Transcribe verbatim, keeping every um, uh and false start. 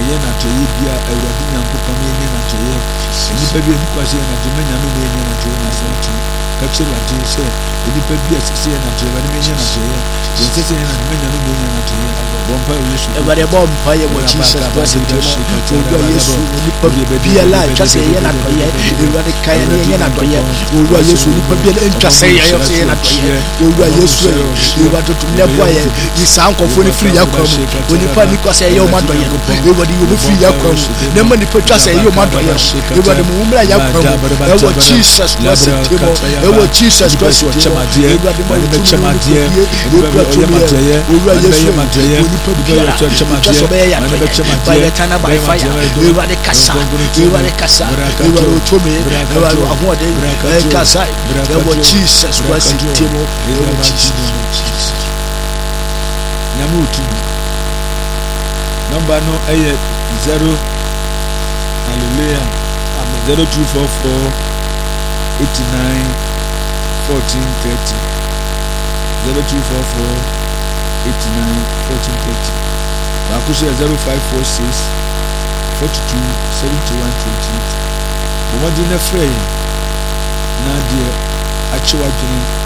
ye na toye bia Awurade Nyankopɔn ye na toye nipa bi ni kwase na de manya me ye na toye na santi ka kire Awurade se nipa bi asese na toye ba me ye na toye ye sese na manya me ye na toye bompa Yesu Awurade bompa ye wo Jesus Christ wo Yesu nipa bi ala twase ye na toye Awurade kai ne ye na toye wo Yesu nipa bi ala twase ye ye na toye wo Yesu Awurade tumle boa ye isa nkofo ni free yakwa mu nipa ni kwase ye o madoye Awurade yo be free yakwa mu na ma nipa twase ye o madoye Awurade mu umra yakwa mu ewo Jesus Christ timo ewo Jesus Christ timo Awurade ma be chamade Awurade yo madoye Awurade Yesu madoye nipa bi ala twase be ya be chamade tana by fire Awurade kasa Awurade kasa Awurade otome Awurade ahode kasa ewo Jesus Christ timo ewo Jesus Namutu number no aye zero hallelujah zero two four four eight nine fourteen thirty zero two four four eight nine fourteen thirty bakushi zero five four six forty two seventy one twenty eight bomadi na frey na de achewa dwene